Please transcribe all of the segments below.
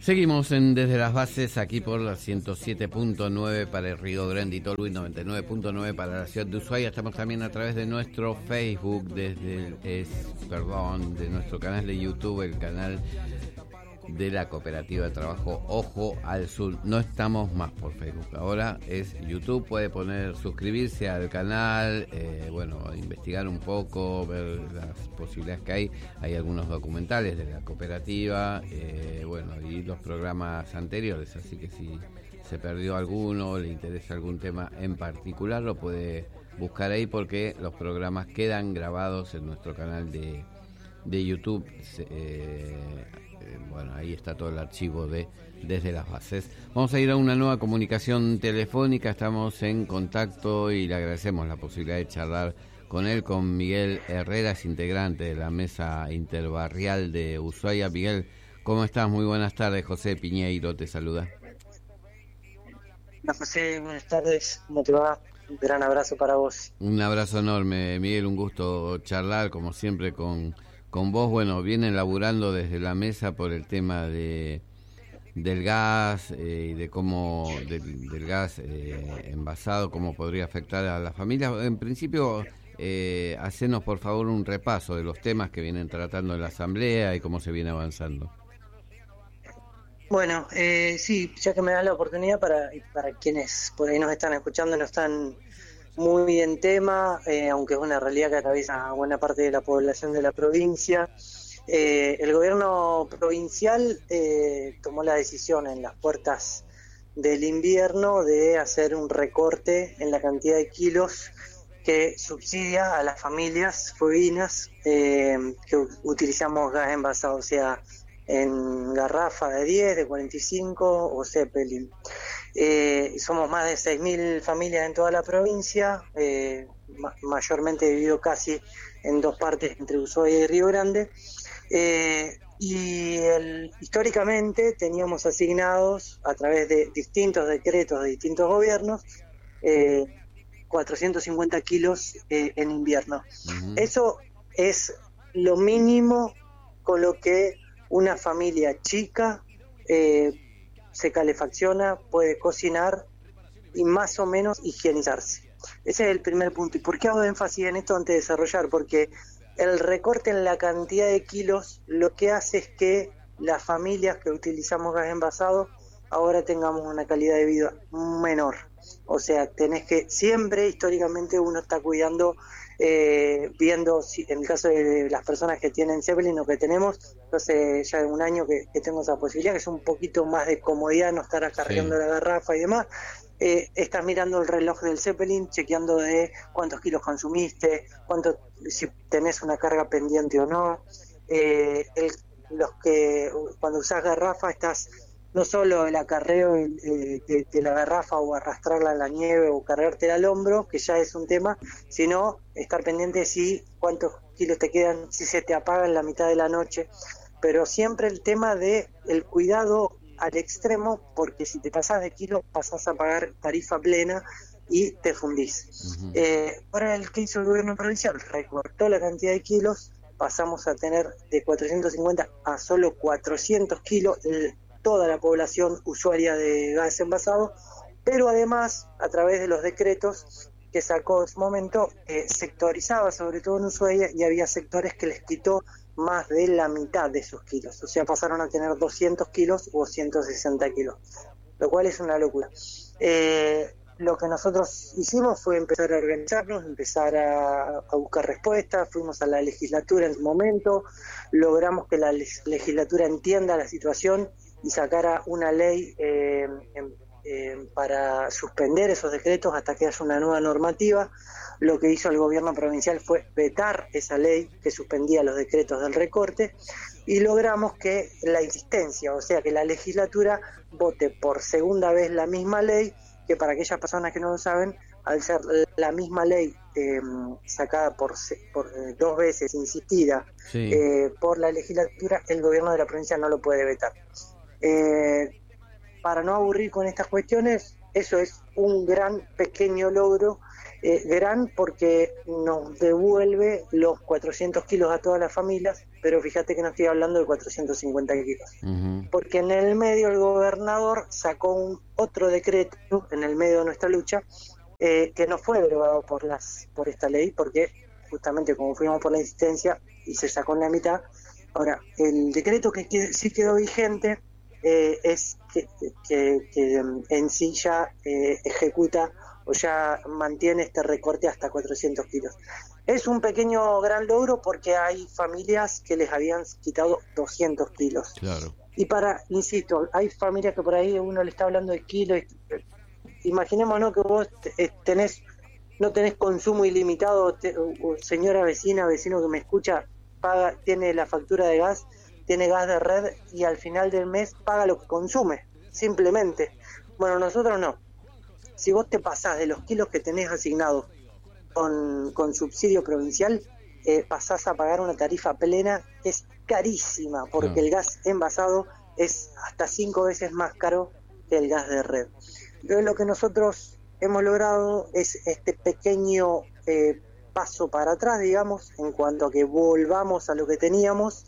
Seguimos en Desde las Bases, aquí por la 107.9 para el Río Grande y Tolhuin, 99.9 para la ciudad de Ushuaia. Estamos también a través de nuestro Facebook, de nuestro canal de YouTube, el canal de la Cooperativa de Trabajo Ojo al Sur. No estamos más por Facebook, ahora es YouTube. Puede suscribirse al canal, investigar un poco, ver las posibilidades que hay. Hay algunos documentales de la cooperativa, y los programas anteriores, así que si se perdió alguno, le interesa algún tema en particular, lo puede buscar ahí porque los programas quedan grabados en nuestro canal de YouTube. Ahí está todo el archivo de Desde las Bases. Vamos a ir a una nueva comunicación telefónica. Estamos en contacto y le agradecemos la posibilidad de charlar con él, con Miguel Herrera, es integrante de la Mesa Interbarrial de Ushuaia. Miguel, ¿cómo estás? Muy buenas tardes. José Piñeiro te saluda. Hola José, buenas tardes. ¿Cómo te va? Un gran abrazo para vos. Un abrazo enorme, Miguel. Un gusto charlar, como siempre, con vos. Bueno, vienen laburando desde la mesa por el tema del gas y de cómo del gas envasado, cómo podría afectar a las familias. En principio, hacenos por favor un repaso de los temas que vienen tratando en la Asamblea y cómo se viene avanzando. Bueno, sí, ya que me das la oportunidad para quienes por ahí nos están escuchando, no están muy en tema, aunque es una realidad que atraviesa a buena parte de la población de la provincia. El gobierno provincial tomó la decisión en las puertas del invierno de hacer un recorte en la cantidad de kilos que subsidia a las familias fueguinas que utilizamos gas envasado, o sea, en garrafa de 10, de 45 o Zeppelin. Somos más de 6.000 familias en toda la provincia, mayormente dividido casi en dos partes entre Ushuaia y Río Grande, históricamente teníamos asignados a través de distintos decretos de distintos gobiernos 450 kilos en invierno. Uh-huh. Eso es lo mínimo con lo que una familia chica se calefacciona, puede cocinar y más o menos higienizarse. Ese es el primer punto. ¿Y por qué hago énfasis en esto antes de desarrollar? Porque el recorte en la cantidad de kilos lo que hace es que las familias que utilizamos gas envasado ahora tengamos una calidad de vida menor. O sea, tenés que siempre, históricamente, uno está cuidando, viendo, si, en el caso de las personas que tienen Zeppelin o que tenemos, entonces ya de un año que tengo esa posibilidad, que es un poquito más de comodidad, no estar acarreando la garrafa y demás. Estás mirando el reloj del Zeppelin, chequeando de cuántos kilos consumiste, si tenés una carga pendiente o no. Cuando usás garrafa estás no solo el acarreo de la garrafa o arrastrarla en la nieve o cargártela al hombro, que ya es un tema, sino estar pendiente de si cuántos kilos te quedan, si se te apaga en la mitad de la noche, pero siempre el tema de el cuidado al extremo, porque si te pasás de kilos pasás a pagar tarifa plena y te fundís. Uh-huh. Ahora el que hizo el gobierno provincial recortó la cantidad de kilos, pasamos a tener de 450 a solo 400 kilos toda la población usuaria de gas envasado, pero además, a través de los decretos que sacó en su momento, sectorizaba sobre todo en Ushuaia, y había sectores que les quitó más de la mitad de esos kilos, o sea, pasaron a tener 200 kilos o 160 kilos, lo cual es una locura. Lo que nosotros hicimos fue empezar a organizarnos, empezar a buscar respuestas, fuimos a la legislatura en su momento, logramos que la legislatura entienda la situación y sacara una ley para suspender esos decretos hasta que haya una nueva normativa. Lo que hizo el gobierno provincial fue vetar esa ley que suspendía los decretos del recorte, y logramos que la insistencia, o sea que la legislatura vote por segunda vez la misma ley, que para aquellas personas que no lo saben, al ser la misma ley sacada por dos veces, insistida, sí, por la legislatura, el gobierno de la provincia no lo puede vetar. Para no aburrir con estas cuestiones, eso es un pequeño logro, gran porque nos devuelve los 400 kilos a todas las familias, pero fíjate que no estoy hablando de 450 kilos. Ujú. Porque en el medio el gobernador sacó otro decreto, en el medio de nuestra lucha, que no fue derogado por esta ley, porque justamente como fuimos por la insistencia y se sacó en la mitad. Ahora, el decreto sí quedó vigente es que en sí ya ejecuta o ya mantiene este recorte hasta 400 kilos. Es un pequeño gran logro porque hay familias que les habían quitado 200 kilos. Claro. Y insisto, hay familias que por ahí uno le está hablando de kilos. Imaginémonos que vos no tenés consumo ilimitado, señora vecina, vecino que me escucha, tiene la factura de gas, tiene gas de red y al final del mes paga lo que consume, simplemente. Bueno, nosotros no. Si vos te pasás de los kilos que tenés asignados con subsidio provincial, pasás a pagar una tarifa plena que es carísima, porque el gas envasado es hasta 5 veces más caro que el gas de red. Entonces lo que nosotros hemos logrado es este pequeño paso para atrás, digamos, en cuanto a que volvamos a lo que teníamos,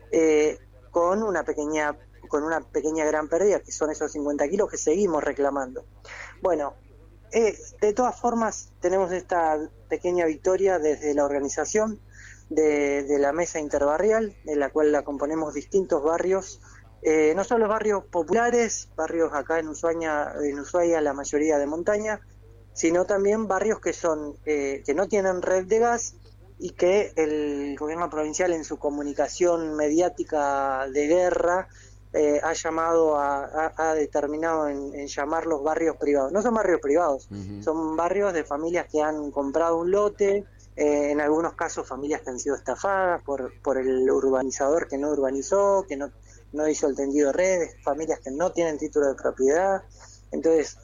con una pequeña gran pérdida, que son esos 50 kilos que seguimos reclamando. Bueno, de todas formas tenemos esta pequeña victoria desde la organización de la mesa interbarrial, de la cual la componemos distintos barrios, no solo barrios populares, barrios acá en Ushuaia la mayoría de montaña, sino también barrios que no tienen red de gas y que el gobierno provincial en su comunicación mediática de guerra ha llamado ha determinado en llamarlos barrios privados. No son barrios privados, son barrios de familias que han comprado un lote, en algunos casos familias que han sido estafadas por el urbanizador que no urbanizó, que no hizo el tendido de redes, familias que no tienen título de propiedad. Entonces,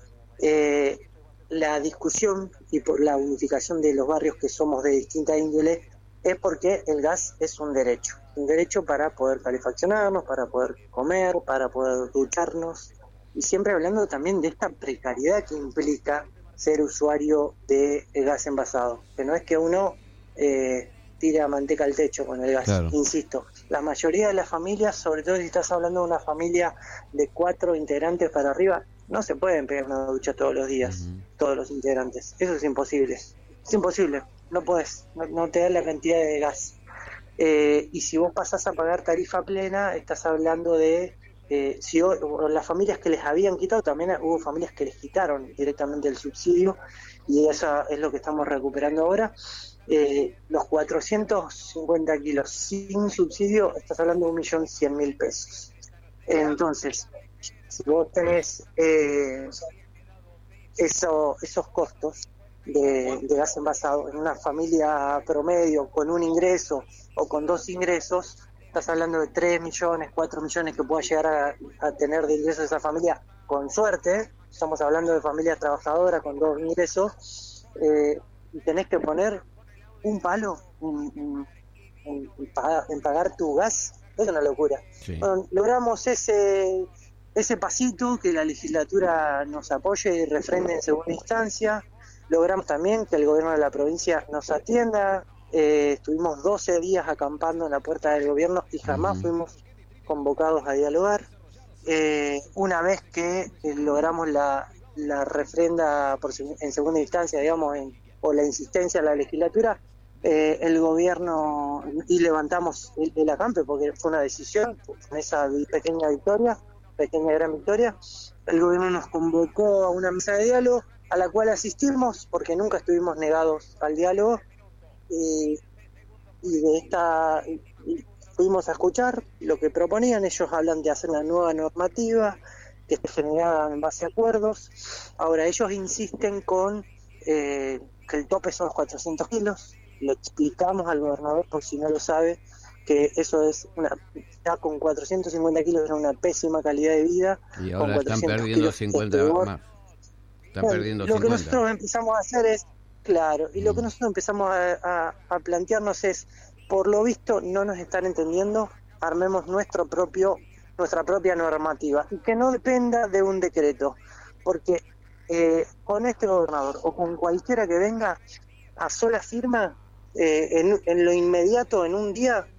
la discusión y por la unificación de los barrios que somos de distinta índole es porque el gas es un derecho para poder calefaccionarnos, para poder comer, para poder ducharnos, y siempre hablando también de esta precariedad que implica ser usuario de gas envasado, que no es que uno tira manteca al techo con el gas. Claro. Insisto, la mayoría de las familias, sobre todo si estás hablando de una familia de 4 integrantes para arriba, no se pueden pegar una ducha todos los días, todos los integrantes. Eso es imposible. Es imposible. No podés, no te da la cantidad de gas. Y si vos pasás a pagar tarifa plena, estás hablando de las familias que les habían quitado, también hubo familias que les quitaron directamente el subsidio, y eso es lo que estamos recuperando ahora. Los 450 kilos sin subsidio, estás hablando de 1.100.000 pesos. Entonces, si vos tenés esos costos de gas envasado en una familia promedio con un ingreso o con 2 ingresos, estás hablando de 3 millones, 4 millones que pueda llegar a tener de ingresos esa familia, con suerte. Estamos hablando de familias trabajadoras con 2 ingresos, y tenés que poner un palo en pagar tu gas. Es una locura. Sí. Bueno, logramos ese pasito, que la legislatura nos apoye y refrende en segunda instancia. Logramos también que el gobierno de la provincia nos atienda. Estuvimos 12 días acampando en la puerta del gobierno y jamás fuimos convocados a dialogar. Una vez que logramos la refrenda en segunda instancia, digamos, o la insistencia de la legislatura, el gobierno, y levantamos el acampe porque fue una decisión, con esa pequeña gran victoria, el gobierno nos convocó a una mesa de diálogo a la cual asistimos porque nunca estuvimos negados al diálogo, y fuimos a escuchar lo que proponían. Ellos hablan de hacer una nueva normativa que esté generada en base a acuerdos. Ahora, ellos insisten con que el tope son los 400 kilos. Lo explicamos al gobernador, por si no lo sabe, que eso es ya con 450 kilos era una pésima calidad de vida. Y ahora están perdiendo 50 más. Están perdiendo 50. Lo que nosotros empezamos a hacer es, claro, y lo que nosotros empezamos a plantearnos es, por lo visto no nos están entendiendo, armemos nuestra propia normativa, y que no dependa de un decreto, porque con este gobernador o con cualquiera que venga, a sola firma, en lo inmediato, en un día,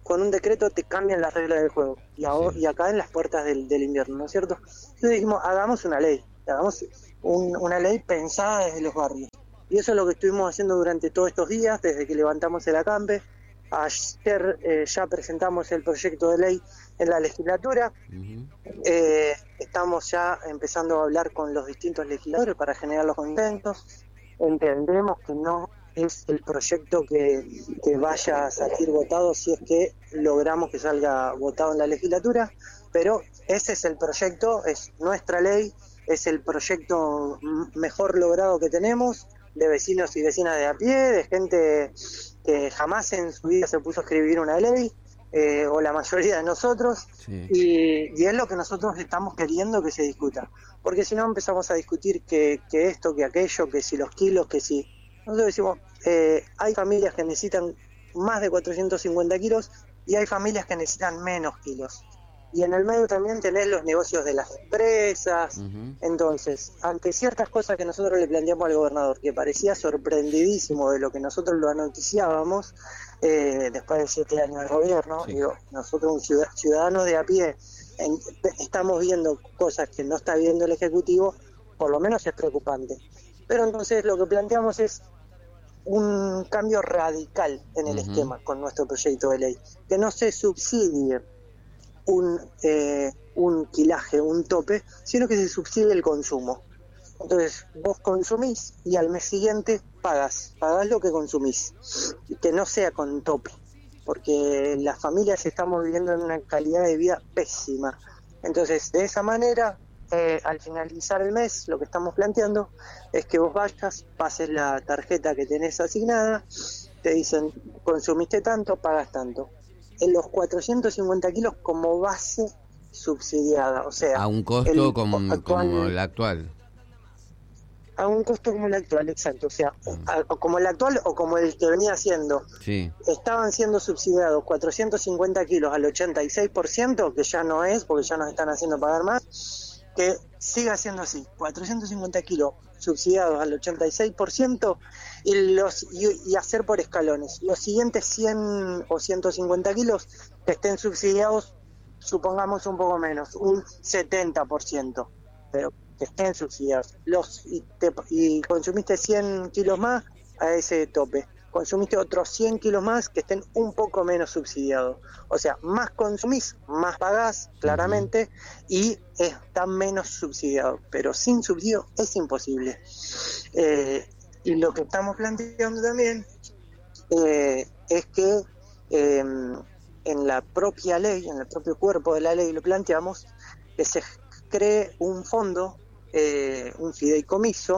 con un decreto te cambian las reglas del juego, y acá en las puertas del invierno, ¿no es cierto? Entonces dijimos, hagamos una ley, una ley pensada desde los barrios. Y eso es lo que estuvimos haciendo durante todos estos días, desde que levantamos el acampe. Ayer ya presentamos el proyecto de ley en la legislatura. Estamos ya empezando a hablar con los distintos legisladores para generar los consensos. Entendemos que no es el proyecto que vaya a salir votado si es que logramos que salga votado en la legislatura, pero ese es el proyecto, es nuestra ley, es el proyecto mejor logrado que tenemos, de vecinos y vecinas de a pie, de gente que jamás en su vida se puso a escribir una ley, o la mayoría de nosotros, sí. Y es lo que nosotros estamos queriendo que se discuta, porque si no empezamos a discutir que esto, que aquello, que si los kilos, que si... Nosotros decimos, hay familias que necesitan más de 450 kilos y hay familias que necesitan menos kilos. Y en el medio también tenés los negocios de las empresas. Entonces, ante ciertas cosas que nosotros le planteamos al gobernador, que parecía sorprendidísimo de lo que nosotros lo noticiábamos, después de 7 años de gobierno, sí. Digo, nosotros, ciudadanos de a pie, estamos viendo cosas que no está viendo el Ejecutivo, por lo menos es preocupante. Pero entonces lo que planteamos es un cambio radical en el esquema con nuestro proyecto de ley, que no se subsidie un quilaje, un tope, sino que se subsidie el consumo. Entonces vos consumís y al mes siguiente pagás lo que consumís, y que no sea con tope, porque las familias estamos viviendo en una calidad de vida pésima. Entonces de esa manera, al finalizar el mes, lo que estamos planteando es que vos vayas, pases la tarjeta que tenés asignada, te dicen consumiste tanto, pagas tanto, en los 450 kilos como base subsidiada, o sea, a un costo como el actual. A un costo como el actual, exacto, o sea, como el actual o como el que venía haciendo. Sí. Estaban siendo subsidiados 450 kilos al 86%, que ya no es, porque ya nos están haciendo pagar más, que siga siendo así, 450 kilos subsidiados al 86%, y hacer por escalones. Los siguientes 100 o 150 kilos que estén subsidiados, supongamos un poco menos, un 70%, pero que estén subsidiados. Y consumiste 100 kilos más a ese tope. Consumiste otros 100 kilos más que estén un poco menos subsidiados. O sea, más consumís, más pagás, claramente, y está menos subsidiado. Pero sin subsidio es imposible. Y lo que estamos planteando también es que en la propia ley, en el propio cuerpo de la ley, lo planteamos, que se cree un fondo, un fideicomiso,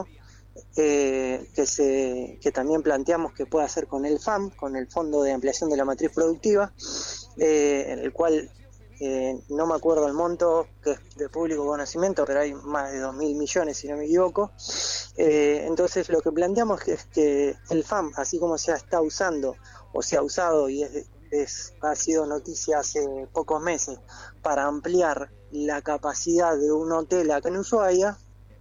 que también planteamos que pueda hacer con el FAM, con el Fondo de Ampliación de la Matriz Productiva, en el cual no me acuerdo el monto, que es de público conocimiento, pero hay más de 2.000 millones si no me equivoco. Entonces lo que planteamos es que el FAM, así como se está usando o se ha usado y ha sido noticia hace pocos meses, para ampliar la capacidad de un hotel acá en Ushuaia,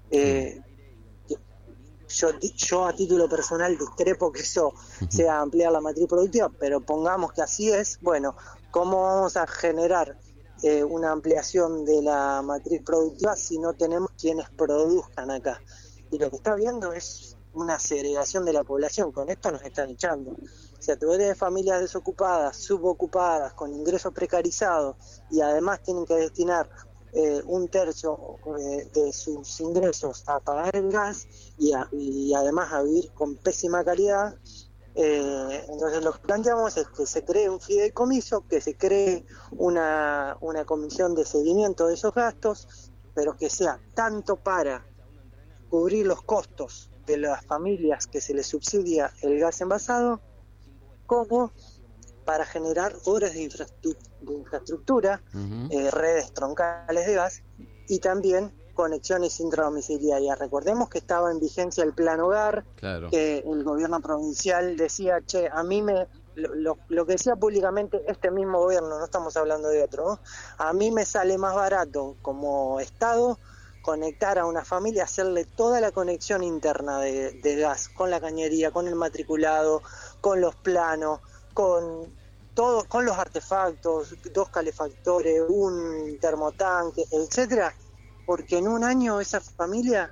yo a título personal discrepo que eso sea ampliar la matriz productiva, pero pongamos que así es. Bueno, ¿cómo vamos a generar una ampliación de la matriz productiva si no tenemos quienes produzcan acá? Y lo que está viendo es una segregación de la población. Con esto nos están echando. O sea, tú eres de familias desocupadas, subocupadas, con ingresos precarizados, y además tienen que destinar un tercio de sus ingresos a pagar el gas y además a vivir con pésima calidad. Entonces lo que planteamos es que se cree un fideicomiso, que se cree una comisión de seguimiento de esos gastos, pero que sea tanto para cubrir los costos de las familias que se les subsidia el gas envasado, como para generar obras de infraestructura, redes troncales de gas, y también conexiones intradomiciliarias. Recordemos que estaba en vigencia el Plan Hogar, claro, que el gobierno provincial decía, a mí lo que decía públicamente este mismo gobierno, no estamos hablando de otro, ¿no? A mí me sale más barato como Estado conectar a una familia, hacerle toda la conexión interna de gas, con la cañería, con el matriculado, con los planos, con todo con los artefactos, 2 calefactores, un termotanque, etcétera, porque en un año esa familia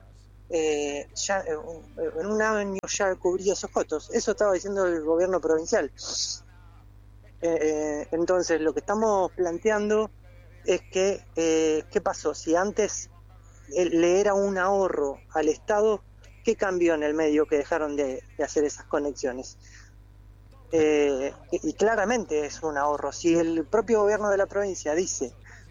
en un año ya cubría esos costos. Eso estaba diciendo el gobierno provincial. Entonces lo que estamos planteando es que ¿qué pasó? Si antes le era un ahorro al Estado, ¿qué cambió en el medio que dejaron de hacer esas conexiones? Y claramente es un ahorro. Si el propio gobierno de la provincia dice,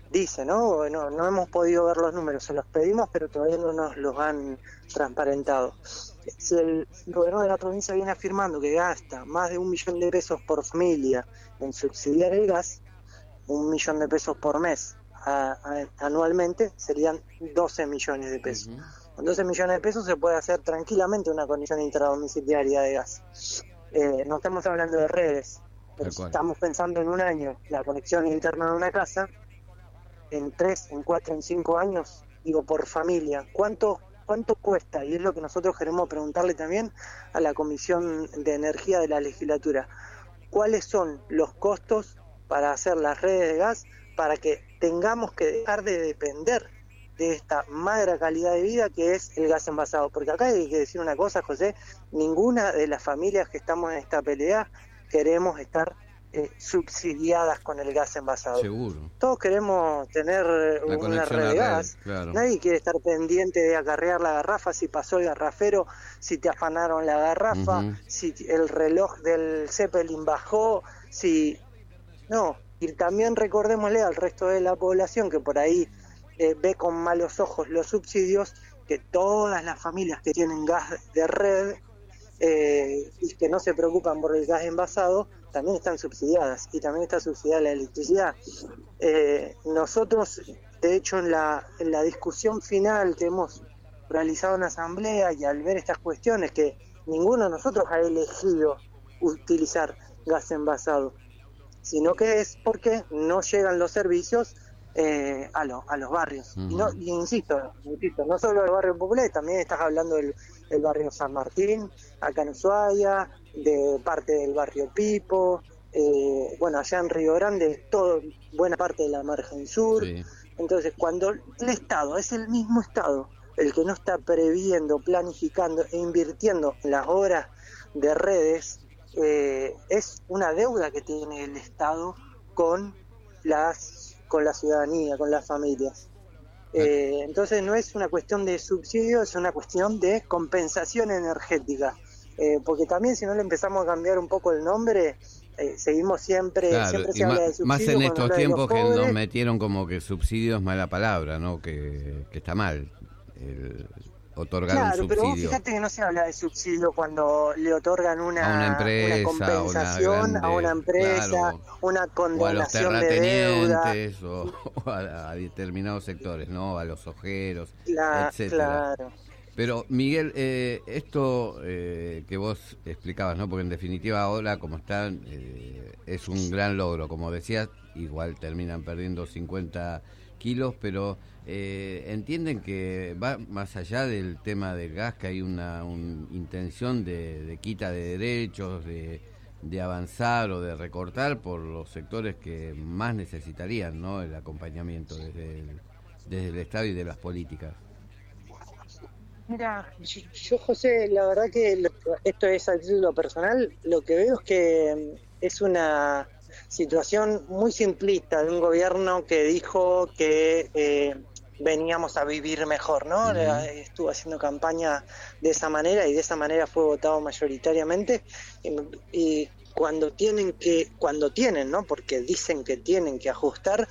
no hemos podido ver los números, se los pedimos, pero todavía no nos los han transparentado. Si el gobierno de la provincia viene afirmando que gasta más de 1 millón de pesos por familia en subsidiar el gas, 1 millón de pesos por mes anualmente, serían 12 millones de pesos. Con 12 millones de pesos se puede hacer tranquilamente una conexión intradomiciliaria de gas. No estamos hablando de redes, pero si estamos pensando en un año, la conexión interna de una casa, en 3, en 4, en 5 años, digo, por familia, ¿cuánto cuesta? Y es lo que nosotros queremos preguntarle también a la Comisión de Energía de la Legislatura. ¿Cuáles son los costos para hacer las redes de gas para que tengamos que dejar de depender de esta magra calidad de vida que es el gas envasado? Porque acá hay que decir una cosa, José, ninguna de las familias que estamos en esta pelea queremos estar subsidiadas con el gas envasado. Seguro. Todos queremos tener una red de gas. Claro. Nadie quiere estar pendiente de acarrear la garrafa, si pasó el garrafero, si te afanaron la garrafa, si el reloj del Zeppelin bajó, si... No, y también recordémosle al resto de la población que por ahí ve con malos ojos los subsidios, que todas las familias que tienen gas de red y que no se preocupan por el gas envasado también están subsidiadas, y también está subsidiada la electricidad. Nosotros, de hecho, en la discusión final que hemos realizado en la asamblea, y al ver estas cuestiones que ninguno de nosotros ha elegido utilizar gas envasado, sino que es porque no llegan los servicios a los barrios. Y insisto, no solo del barrio Popular, también estás hablando del barrio San Martín, acá en Ushuaia, de parte del barrio Pipo, allá en Río Grande, buena parte de la margen sur. Sí. Entonces, cuando el Estado, es el mismo Estado el que no está previendo, planificando e invirtiendo en las obras de redes, es una deuda que tiene el Estado con la ciudadanía, con las familias. Entonces no es una cuestión de subsidio, es una cuestión de compensación energética, porque también si no le empezamos a cambiar un poco el nombre, seguimos siempre, claro, siempre se habla de subsidio. Más en estos tiempos que nos metieron como que subsidio es mala palabra, ¿no? Que está mal otorgar un subsidio. Claro, pero fíjate que no se habla de subsidio cuando le otorgan a una empresa, una compensación a una empresa, claro, una condonación de deuda, o a determinados sectores, ¿no? A los ojeros, etcétera. Claro. Pero Miguel, esto que vos explicabas, ¿no? Porque en definitiva ahora como están es un gran logro, como decías, igual terminan perdiendo 50 kilos, pero entienden que va más allá del tema del gas, que hay una intención de quita de derechos, de avanzar o de recortar por los sectores que más necesitarían, ¿no? El acompañamiento desde el Estado y de las políticas. Mira, yo José, la verdad que esto es a título personal, lo que veo es que es una situación muy simplista de un gobierno que dijo que veníamos a vivir mejor, ¿no? Estuvo haciendo campaña de esa manera y de esa manera fue votado mayoritariamente, y cuando tienen, ¿no? Porque dicen que tienen que ajustar,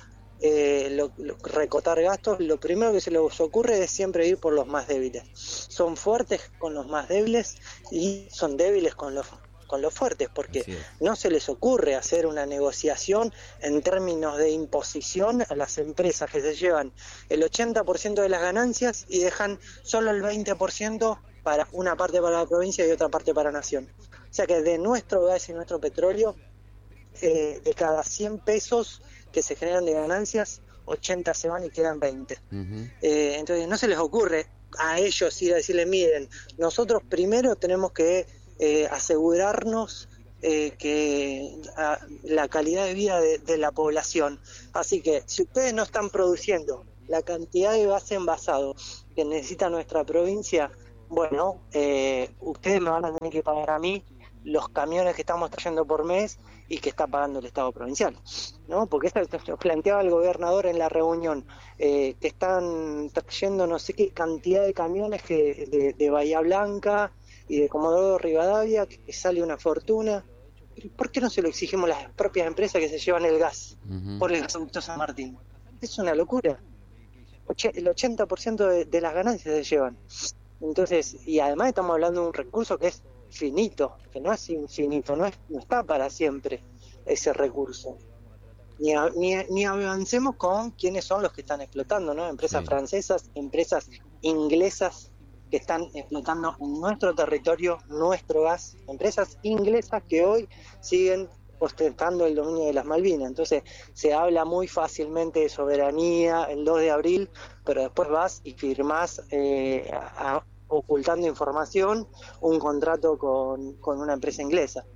recortar gastos, lo primero que se les ocurre es siempre ir por los más débiles. Son fuertes con los más débiles y son débiles con los fuertes, porque no se les ocurre hacer una negociación en términos de imposición a las empresas que se llevan el 80% de las ganancias y dejan solo el 20% para una parte para la provincia y otra parte para la nación. O sea que de nuestro gas y nuestro petróleo, de cada 100 pesos que se generan de ganancias, 80 se van y quedan 20. Entonces no se les ocurre a ellos ir a decirle, miren, nosotros primero tenemos que asegurarnos la calidad de vida de la población. Así que si ustedes no están produciendo la cantidad de gas envasado que necesita nuestra provincia, bueno, ustedes me van a tener que pagar a mí los camiones que estamos trayendo por mes y que está pagando el Estado provincial, ¿no? Porque esto lo planteaba el gobernador en la reunión, que están trayendo no sé qué cantidad de camiones de Bahía Blanca y de Comodoro Rivadavia, que sale una fortuna. ¿Por qué no se lo exigimos las propias empresas que se llevan el gas por el gasoducto San Martín? Es una locura. El 80% de las ganancias se llevan. Entonces, y además estamos hablando de un recurso que es finito, que no es infinito, no está para siempre ese recurso. Ni avancemos con quiénes son los que están explotando, ¿no? Empresas francesas, empresas inglesas que están explotando en nuestro territorio nuestro gas, empresas inglesas que hoy siguen ostentando el dominio de las Malvinas. Entonces se habla muy fácilmente de soberanía el 2 de abril, pero después vas y firmás ocultando información un contrato con una empresa inglesa.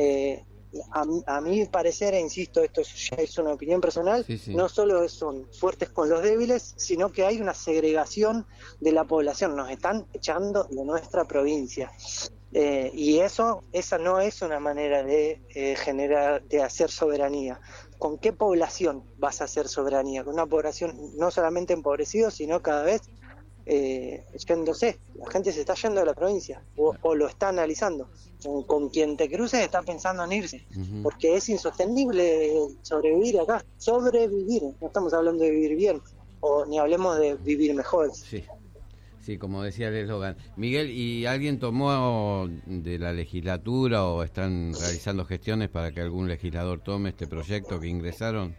A mi parecer, e insisto, esto ya es una opinión personal, no solo son fuertes con los débiles, sino que hay una segregación de la población, nos están echando de nuestra provincia. Y esa no es una manera de hacer soberanía. ¿Con qué población vas a hacer soberanía? Con una población no solamente empobrecida, sino cada vez yéndose. La gente se está yendo de la provincia o lo está analizando. Con quien te cruces está pensando en irse, porque es insostenible sobrevivir acá. Sobrevivir, no estamos hablando de vivir bien, o ni hablemos de vivir mejor. Sí, como decía el eslogan. Miguel, ¿y alguien tomó de la legislatura o están realizando gestiones para que algún legislador tome este proyecto que ingresaron?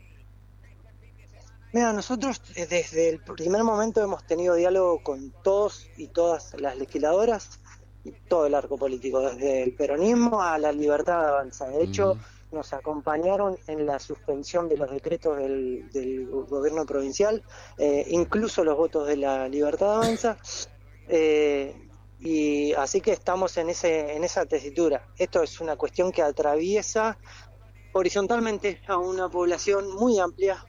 Mira, nosotros desde el primer momento hemos tenido diálogo con todos y todas las legisladoras, todo el arco político, desde el peronismo a la Libertad Avanza. De hecho, nos acompañaron en la suspensión de los decretos del gobierno provincial, incluso los votos de la Libertad Avanza, y así que estamos en esa tesitura. Esto es una cuestión que atraviesa horizontalmente a una población muy amplia,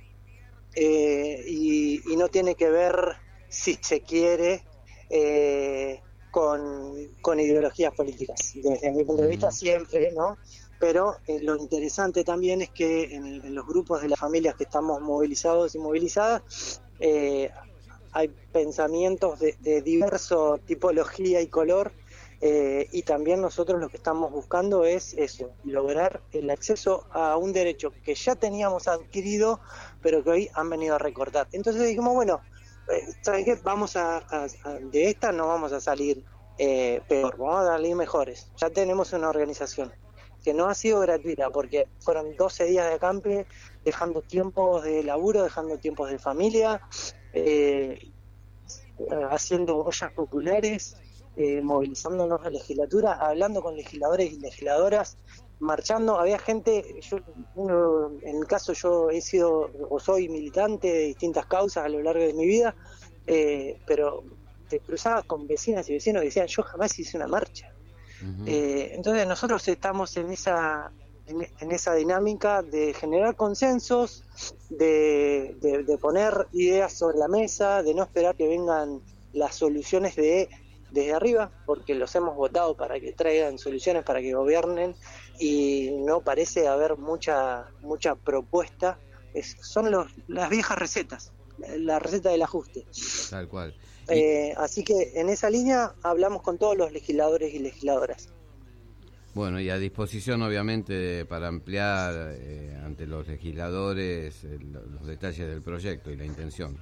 y no tiene que ver, si se quiere, con ideologías políticas. Desde mi punto de vista siempre, ¿no? Pero lo interesante también es que en los grupos de las familias que estamos movilizados y movilizadas, hay pensamientos de diverso tipología y color, y también nosotros lo que estamos buscando es eso, lograr el acceso a un derecho que ya teníamos adquirido, pero que hoy han venido a recortar. Entonces dijimos, bueno, ¿saben qué? De esta no vamos a salir peor, vamos a salir mejores. Ya tenemos una organización que no ha sido gratuita, porque fueron 12 días de acampe, dejando tiempos de laburo, dejando tiempos de familia, haciendo ollas populares, movilizándonos a la legislatura, hablando con legisladores y legisladoras, marchando. Había gente, en mi caso yo he sido o soy militante de distintas causas a lo largo de mi vida, pero te cruzabas con vecinas y vecinos que decían, yo jamás hice una marcha. Entonces nosotros estamos en esa dinámica de generar consensos, de poner ideas sobre la mesa, de no esperar que vengan las soluciones desde arriba, porque los hemos votado para que traigan soluciones, para que gobiernen, y no parece haber mucha propuesta. Son las viejas recetas, la receta del ajuste. Tal cual. Así que en esa línea hablamos con todos los legisladores y legisladoras. Bueno, y a disposición obviamente para ampliar ante los legisladores los detalles del proyecto y la intención.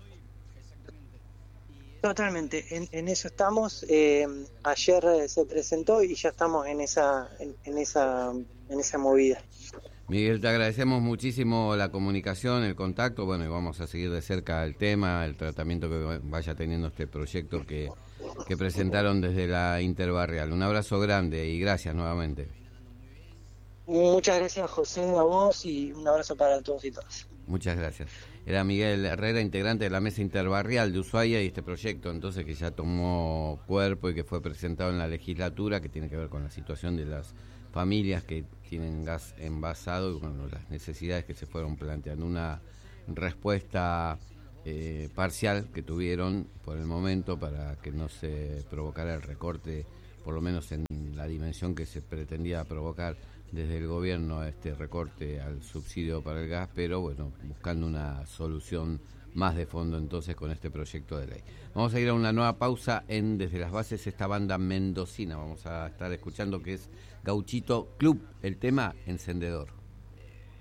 Totalmente, en eso estamos. Ayer se presentó y ya estamos en esa movida. Miguel, te agradecemos muchísimo la comunicación, el contacto, bueno, y vamos a seguir de cerca el tema, el tratamiento que vaya teniendo este proyecto que presentaron desde la Interbarrial. Un abrazo grande y gracias nuevamente. Muchas gracias, José, a vos, y un abrazo para todos y todas. Muchas gracias. Era Miguel Herrera, integrante de la Mesa Interbarrial de Ushuaia, y este proyecto entonces que ya tomó cuerpo y que fue presentado en la legislatura, que tiene que ver con la situación de las familias que tienen gas envasado y bueno, las necesidades que se fueron planteando. Una respuesta parcial que tuvieron por el momento para que no se provocara el recorte, por lo menos en la dimensión que se pretendía provocar desde el gobierno, este recorte al subsidio para el gas, pero bueno, buscando una solución más de fondo entonces con este proyecto de ley. Vamos a ir a una nueva pausa en Desde las Bases, esta banda mendocina. Vamos a estar escuchando que es Gauchito Club, el tema Encendedor.